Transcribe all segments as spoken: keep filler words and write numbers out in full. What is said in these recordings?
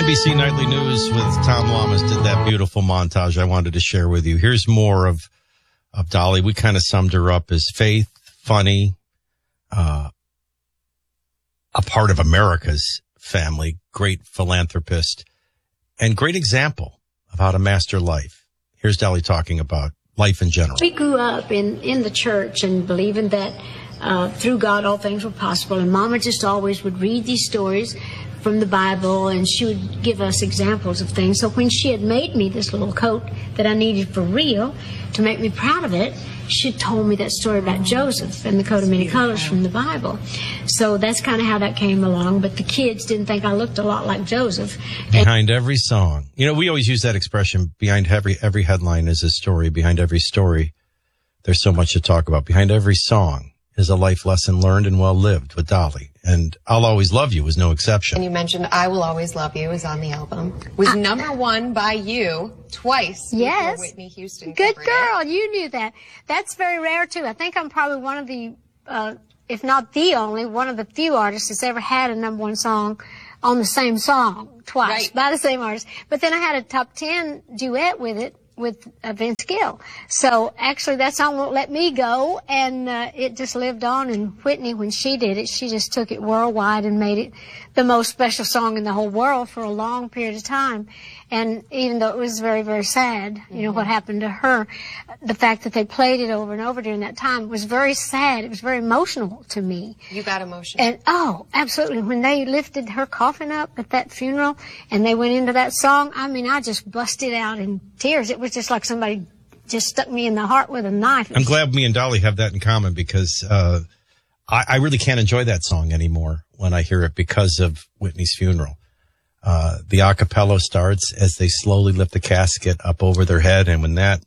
N B C Nightly News with Tom Lamas did that beautiful montage I wanted to share with you. Here's more of, of Dolly. We kind of summed her up as faith, funny, uh, a part of America's family, great philanthropist, and great example of how to master life. Here's Dolly talking about life in general. We grew up in, in the church and believing that uh, through God all things were possible. And Mama just always would read these stories from the Bible, and she would give us examples of things. So when she had made me this little coat that I needed for real to make me proud of it, she told me that story about Joseph and the coat of many colors from the Bible. So that's kind of how that came along. But the kids didn't think I looked a lot like Joseph. Behind every song, you know, we always use that expression, behind every every headline is a story. Behind every story, there's so much to talk about. Behind every song is a life lesson learned and well lived with Dolly. And I'll Always Love You was no exception. And you mentioned I Will Always Love You is on the album. Was uh, number one by you twice. Yes. Whitney Houston. Good girl. You knew that. That's very rare, too. I think I'm probably one of the, uh, if not the only, one of the few artists that's ever had a number one song on the same song twice right. by the same artist. But then I had a top ten duet with it. with uh, Vince Gill. So actually that song won't let me go, and uh, it just lived on. And Whitney, when she did it, she just took it worldwide and made it the most special song in the whole world for a long period of time. And even though it was very, very sad, you mm-hmm. know, what happened to her, the fact that they played it over and over during that time was very sad. It was very emotional to me. You got emotional. And, oh, absolutely. When they lifted her coffin up at that funeral and they went into that song, I mean, I just busted out in tears. It was just like somebody just stuck me in the heart with a knife. I'm glad me and Dolly have that in common, because uh, I, I really can't enjoy that song anymore when I hear it because of Whitney's funeral. Uh, the acapella starts as they slowly lift the casket up over their head. And when that,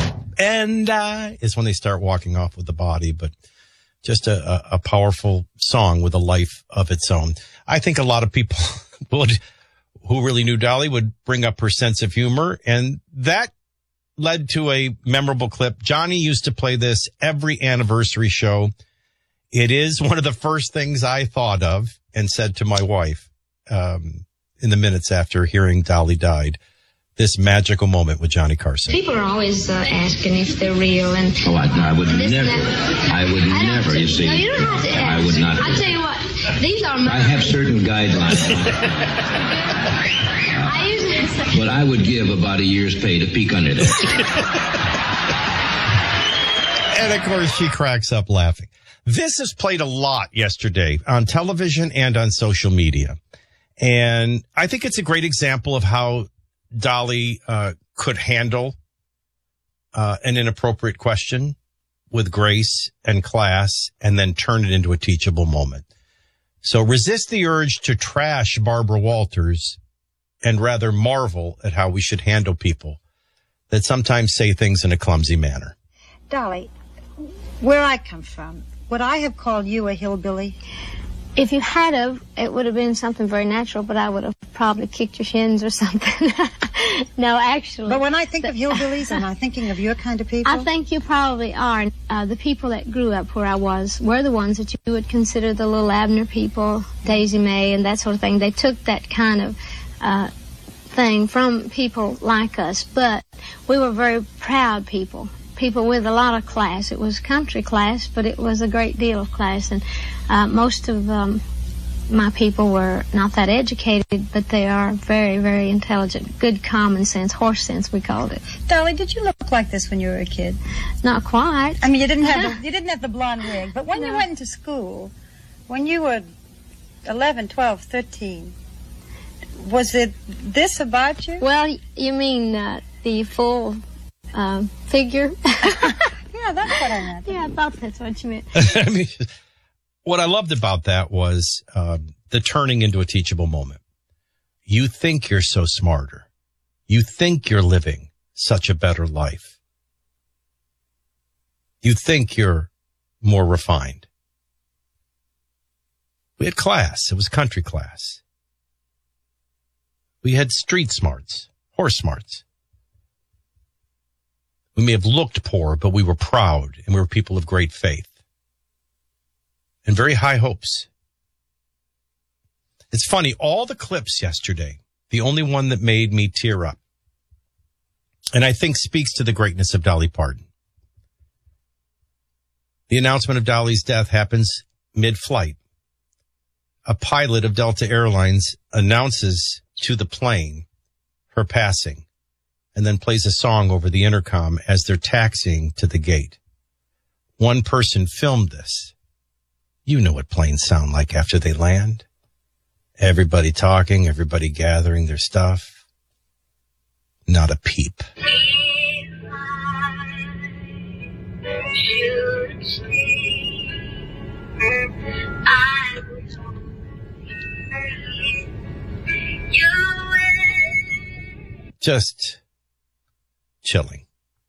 and I, is when they start walking off with the body. But just a, a, a powerful song with a life of its own. I think a lot of people would, who really knew Dolly, would bring up her sense of humor. And that led to a memorable clip. Johnny used to play this every anniversary show. It is one of the first things I thought of and said to my wife, um, in the minutes after hearing Dolly died, this magical moment with Johnny Carson. People are always uh, asking if they're real. And oh, I, I would never. I would I never, you see. No, you don't have to ask. I would not. I'll tell you what, these are my... I have certain guidelines. I usually say... But I would give about a year's pay to peek under that. And, of course, she cracks up laughing. This is played a lot yesterday on television and on social media. And I think it's a great example of how Dolly uh, could handle uh, an inappropriate question with grace and class and then turn it into a teachable moment. So resist the urge to trash Barbara Walters and rather marvel at how we should handle people that sometimes say things in a clumsy manner. Dolly, where I come from, would I have called you a hillbilly? If you had of, it would have been something very natural, but I would have probably kicked your shins or something. No, actually. But when I think the, of hillbillies, am I thinking of your kind of people? I think you probably are. Uh, the people that grew up where I was were the ones that you would consider the little Abner people, Daisy Mae and that sort of thing. They took that kind of uh, thing from people like us, but we were very proud people. People with a lot of class. It was country class, but it was a great deal of class. And uh, most of um, my people were not that educated, but they are very, very intelligent. Good common sense, horse sense, we called it. Dolly, did you look like this when you were a kid? Not quite. I mean, you didn't have the, you didn't have the blonde wig, but when no. you went into school, when you were eleven, twelve, thirteen, was it this about you? Well, you mean uh, the full... Um, figure. Yeah, that's what I meant. Yeah, I thought that's what you meant. I mean, what I loved about that was um, the turning into a teachable moment. You think you're so smarter. You think you're living such a better life. You think you're more refined. We had class. It was country class. We had street smarts, horse smarts. We may have looked poor, but we were proud, and we were people of great faith and very high hopes. It's funny, all the clips yesterday, the only one that made me tear up, and I think speaks to the greatness of Dolly Parton. The announcement of Dolly's death happens mid-flight. A pilot of Delta Airlines announces to the plane her passing and then plays a song over the intercom as they're taxiing to the gate. One person filmed this. You know what planes sound like after they land. Everybody talking, everybody gathering their stuff. Not a peep. Just chilling.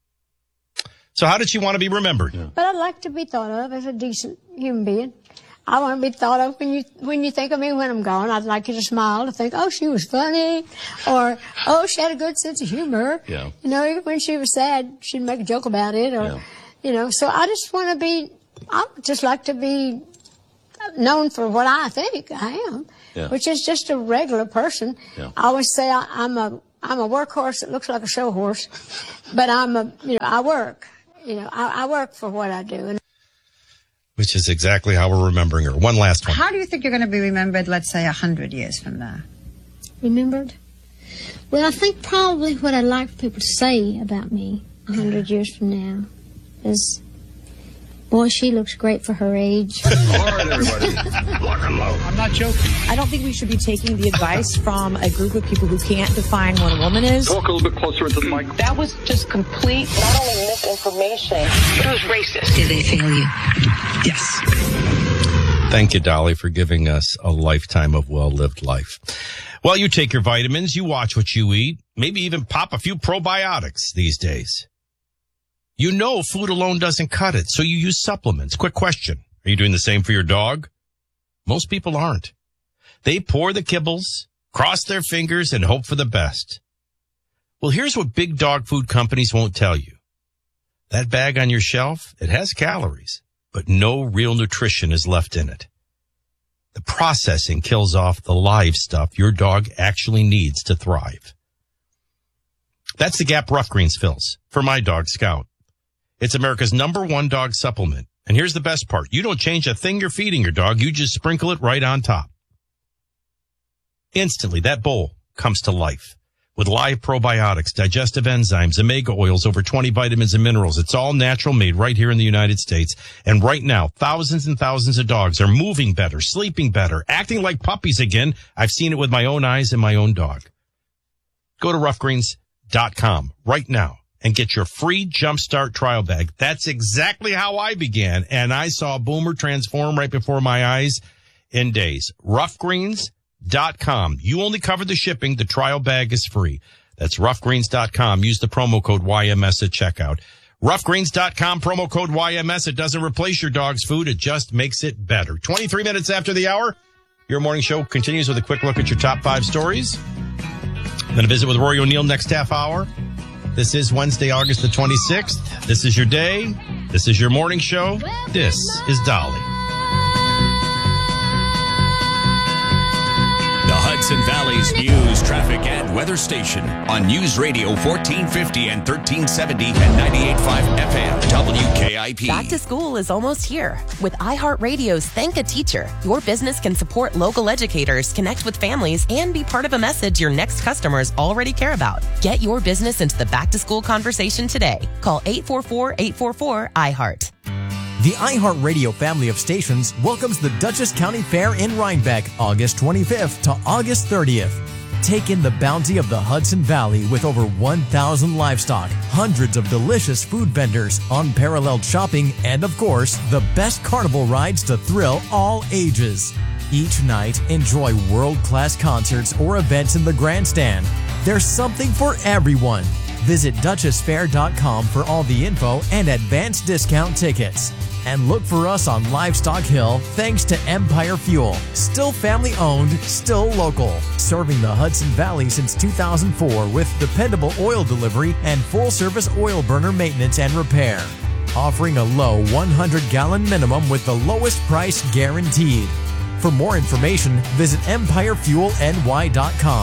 So how did she want to be remembered? Yeah. But I'd like to be thought of as a decent human being. I want to be thought of when you when you think of me when I'm gone. I'd like you to smile, to think, oh, she was funny, or oh, she had a good sense of humor. Yeah. You know, even when she was sad, she'd make a joke about it, or yeah. you know. So I just want to be. I would just like to be known for what I think I am, yeah. which is just a regular person. Yeah. I always say I, I'm a I'm a workhorse that looks like a show horse, but I'm a you know I work. You know, I, I work for what I do. And which is exactly how we're remembering her. One last one. How do you think you're going to be remembered, let's say, a hundred years from now? Remembered? Well, I think probably what I'd like for people to say about me a hundred years from now is, boy, she looks great for her age. All right, everybody. Lock and load. I'm not joking. I don't think we should be taking the advice from a group of people who can't define what a woman is. Talk a little bit closer into the mic. That was just complete, not only misinformation, but it was racist. Did they fail you? Yes. Thank you, Dolly, for giving us a lifetime of well-lived life. Well, you take your vitamins, you watch what you eat, maybe even pop a few probiotics these days. You know food alone doesn't cut it, so you use supplements. Quick question. Are you doing the same for your dog? Most people aren't. They pour the kibbles, cross their fingers, and hope for the best. Well, here's what big dog food companies won't tell you. That bag on your shelf, it has calories, but no real nutrition is left in it. The processing kills off the live stuff your dog actually needs to thrive. That's the Gap Rough Greens Fills for my dog, Scout. It's America's number one dog supplement. And here's the best part. You don't change a thing you're feeding your dog. You just sprinkle it right on top. Instantly, that bowl comes to life with live probiotics, digestive enzymes, omega oils, over twenty vitamins and minerals. It's all natural, made right here in the United States. And right now, thousands and thousands of dogs are moving better, sleeping better, acting like puppies again. I've seen it with my own eyes and my own dog. Go to rough greens dot com right now and get your free Jumpstart trial bag. That's exactly how I began, and I saw Boomer transform right before my eyes in days. rough greens dot com. You only cover the shipping. The trial bag is free. That's rough greens dot com. Use the promo code Y M S at checkout. rough greens dot com, promo code Y M S. It doesn't replace your dog's food. It just makes it better. twenty-three minutes after the hour, your morning show continues with a quick look at your top five stories. Then a visit with Rory O'Neill next half hour. This is Wednesday, August the twenty-sixth. This is your day. This is your morning show. This is Dolly. The Hudson Valley's news, traffic, and weather station on News Radio fourteen fifty and thirteen seventy and ninety-eight point five F M W K I P. Back to school is almost here. With iHeartRadio's Thank a Teacher, your business can support local educators, connect with families, and be part of a message your next customers already care about. Get your business into the back-to-school conversation today. Call eight four four, eight four four, I heart. The iHeartRadio family of stations welcomes the Dutchess County Fair in Rhinebeck, August twenty-fifth to August thirtieth. Take in the bounty of the Hudson Valley with over one thousand livestock, hundreds of delicious food vendors, unparalleled shopping, and of course, the best carnival rides to thrill all ages. Each night, enjoy world-class concerts or events in the grandstand. There's something for everyone. Visit Dutchess Fair dot com for all the info and advanced discount tickets. And look for us on Livestock Hill thanks to Empire Fuel. Still family owned, still local. Serving the Hudson Valley since two thousand four with dependable oil delivery and full service oil burner maintenance and repair. Offering a low one hundred gallon minimum with the lowest price guaranteed. For more information, visit empire fuel n y dot com.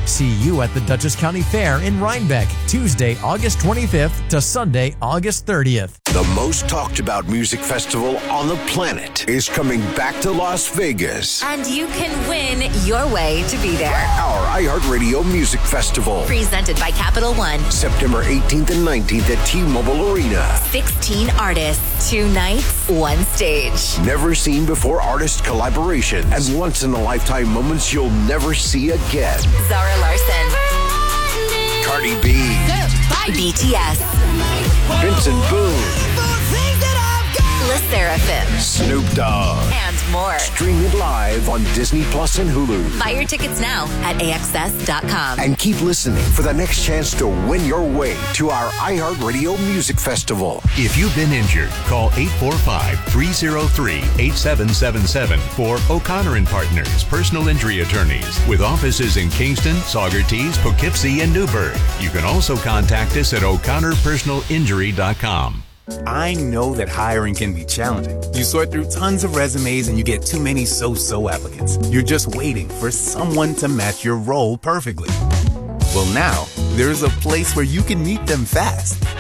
See you at the Dutchess County Fair in Rhinebeck, Tuesday, August twenty-fifth to Sunday, August thirtieth. The most talked about music festival on the planet is coming back to Las Vegas. And you can win your way to be there. Our iHeartRadio Music Festival. Presented by Capital One. September eighteenth and nineteenth at T-Mobile Arena. sixteen artists, two nights, one stage. Never seen before artist collaborations and once-in-a-lifetime moments you'll never see again. Zara Larson. Cardi B. B T S. Vincent Boone. Le Seraphim. Snoop Dogg. And more. Stream it live on Disney Plus and Hulu. Buy your tickets now at A X S dot com. And keep listening for the next chance to win your way to our iHeartRadio Music Festival. If you've been injured, call eight four five, three oh three, eight seven seven seven for O'Connor and Partners Personal Injury Attorneys with offices in Kingston, Saugerties, Poughkeepsie, and Newburgh. You can also contact us at O'Connor Personal Injury dot com. I know that hiring can be challenging. You sort through tons of resumes and you get too many so-so applicants. You're just waiting for someone to match your role perfectly. Well, now, there's a place where you can meet them fast.